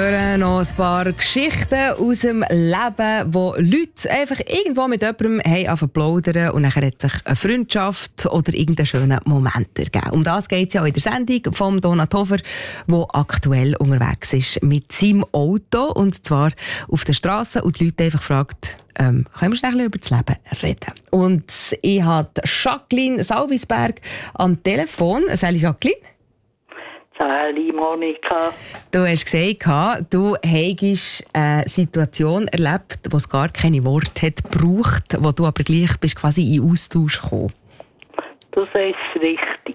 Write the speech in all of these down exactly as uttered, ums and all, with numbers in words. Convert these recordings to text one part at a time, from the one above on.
hören noch ein paar Geschichten aus dem Leben, wo Leute einfach irgendwo mit jemandem haben angefangen zu plaudern und dann hat sich eine Freundschaft oder irgendeinen schönen Moment ergeben. Um das geht es ja auch in der Sendung von Donat Hofer, der aktuell unterwegs ist mit seinem Auto und zwar auf der Straße und die Leute einfach fragt, ähm, können wir schnell über das Leben reden. Und ich habe Jacqueline Salvisberg am Telefon. Salut Jacqueline. Salut Monika. Du hast gesagt, du hättest eine Situation erlebt, wo es gar keine Worte hat gebraucht, wo du aber gleich bist quasi in Austausch gekommen. Das ist richtig.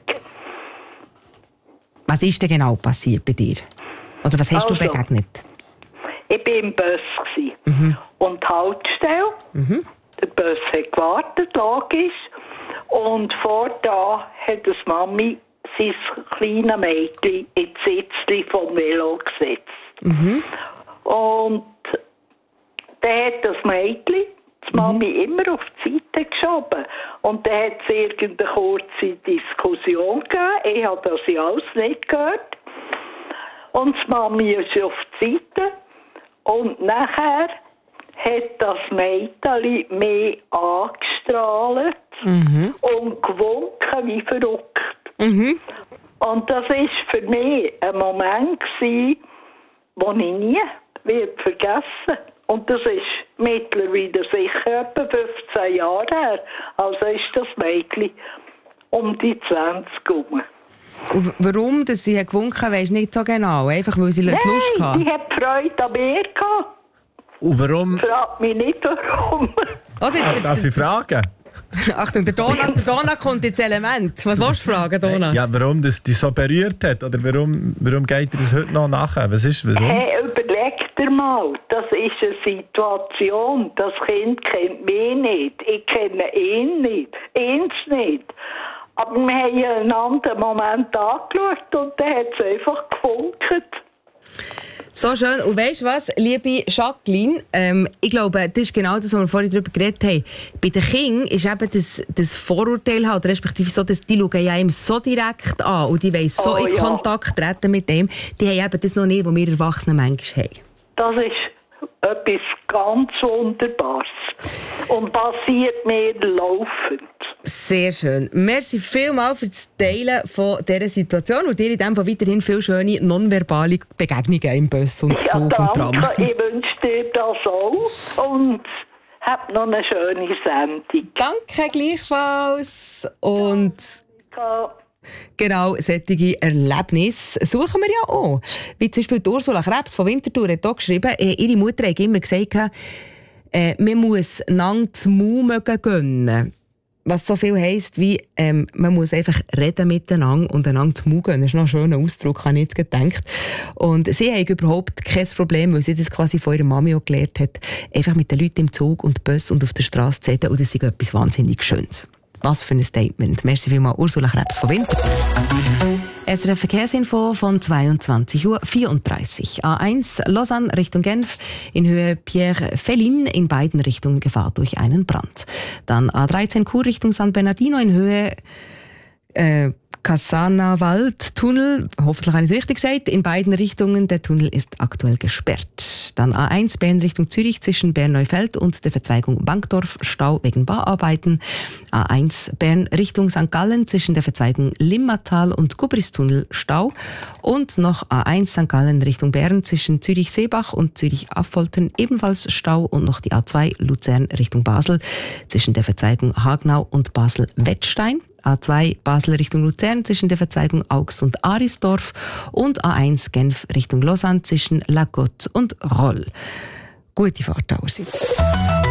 Was ist denn genau passiert bei dir? Oder was hast also, du begegnet? Ich war im Bus. Mhm. Und die Haltestelle. Mhm. Der Bus hat gewartet, logisch. Und vor da hat das Mami sein kleines Mädchen ins Sitzchen vom Velo gesetzt. Mhm. Und dann hat das Mädchen die Mami mhm. immer auf die Seite geschoben. Und dann hat es irgendeine kurze Diskussion gegeben. Ich habe das ja alles nicht gehört. Und die Mami ist auf die Seite. Und nachher hat das Mädchen mich angestrahlt mhm. und gewunken wie verrückt. Mhm. Und das war für mich ein Moment, den ich nie wird vergessen. Und das ist mittlerweile sicher etwa fünfzehn Jahre her. Also ist das Mädchen um die zwanzig herum. Und warum dass sie gewunken hat, weisst du nicht so genau? Einfach weil sie Nein, Lust hatte? sie hat Freude an mir gehabt. Und warum? Frag mich nicht, warum. Also, ah, darf ich fragen? Achtung, der Donat, der Donat kommt ins Element. Was willst du fragen, Donat? Ja, warum das dich so berührt hat? Oder warum, warum geht dir das heute noch nachher? Was ist, warum? Hey, überleg dir mal. Das ist eine Situation. Das Kind kennt mich nicht. Ich kenne ihn nicht. Eins nicht. Aber wir haben ja einen anderen Moment angeschaut und dann hat es einfach gefunkt. So schön. Und weisst du was, liebe Jacqueline? Ähm, ich glaube, das ist genau das, was wir vorhin darüber geredet haben. Bei den Kindern ist eben das, das Vorurteil halt, respektive so, dass die schauen ja ihm so direkt an und die wollen so oh, in ja. Kontakt treten mit dem. Die haben eben das noch nicht, was wir Erwachsenen manchmal haben. Das ist etwas ganz Wunderbares und passiert mir laufend. Sehr schön. Merci vielmals für das Teilen von dieser Situation und dir in dem Fall weiterhin viele schöne nonverbale Begegnungen im Bus und ja, Zug danke. und Tram. Ich wünsche dir das auch und hab noch eine schöne Sendung. Danke gleichfalls. Und ja. genau solche Erlebnisse suchen wir ja auch. Wie zum Beispiel Ursula Krebs von Winterthur hat hier geschrieben, ihre Mutter hat immer gesagt, äh, man muss einander das Maul gönnen. Was so viel heisst, wie ähm, man muss einfach reden miteinander und einander zu Maul gönnen. Das ist noch ein schöner Ausdruck, habe ich jetzt gedacht. Und sie haben überhaupt kein Problem, weil sie das quasi von ihrer Mami auch gelernt hat, einfach mit den Leuten im Zug und Bus und auf der Straße zu reden. Und das ist etwas wahnsinnig Schönes. Was für ein Statement. Merci vielmals, Ursula Krebs von Winterthur. S R F Verkehrsinfo von zweiundzwanzig Uhr vierunddreißig. A eins Lausanne Richtung Genf in Höhe Pierre Fellin in beiden Richtungen Gefahr durch einen Brand. Dann A dreizehn Chur Richtung San Bernardino in Höhe äh, Casana-Wald-Tunnel, hoffentlich habe ich es richtig gesagt, in beiden Richtungen. Der Tunnel ist aktuell gesperrt. Dann A eins Bern Richtung Zürich zwischen Bern-Neufeld und der Verzweigung Bankdorf, Stau wegen Bauarbeiten. A eins Bern Richtung Sankt Gallen zwischen der Verzweigung Limmatal und Gubristunnel, Stau. Und noch A eins Sankt Gallen Richtung Bern zwischen Zürich-Seebach und Zürich-Affoltern, ebenfalls Stau. Und noch die A zwei Luzern Richtung Basel zwischen der Verzweigung Hagnau und Basel-Wettstein. A zwei Basel Richtung Luzern zwischen der Verzweigung Augst und Arisdorf und A eins Genf Richtung Lausanne zwischen La Côte und Rolle. Gute Fahrt allerseits.